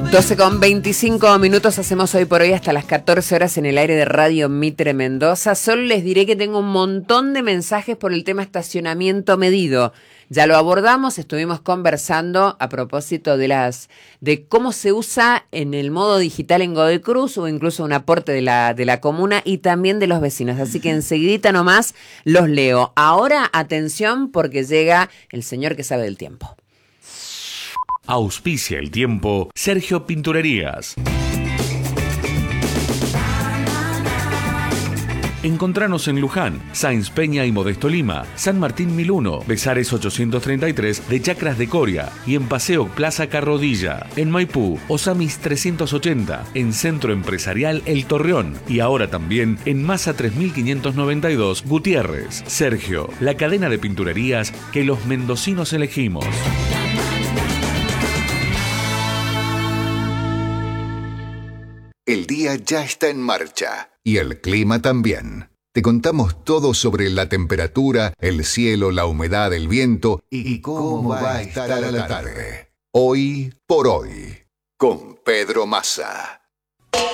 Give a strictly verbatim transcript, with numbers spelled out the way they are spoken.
doce con veinticinco minutos hacemos hoy por hoy hasta las catorce horas en el aire de Radio Mitre Mendoza. Solo les diré que tengo un montón de mensajes por el tema estacionamiento medido. Ya lo abordamos, estuvimos conversando a propósito de las de cómo se usa en el modo digital en Godoy Cruz o incluso un aporte de la, de la comuna y también de los vecinos. Así que enseguidita nomás los leo. Ahora, atención, porque llega el señor que sabe del tiempo. Auspicia el tiempo Sergio Pinturerías. Encontranos en Luján, Sáenz Peña y Modesto Lima, San Martín mil uno, Besares ochocientos treinta y tres de Chacras de Coria y en Paseo Plaza Carrodilla. En Maipú, Osamis trescientos ochenta, en Centro Empresarial El Torreón y ahora también en Masa tres mil quinientos noventa y dos Gutiérrez. Sergio, la cadena de pinturerías que los mendocinos elegimos. El día ya está en marcha y el clima también. Te contamos todo sobre la temperatura, el cielo, la humedad, el viento y cómo va a estar a la tarde. Hoy por hoy, con Pedro Massa.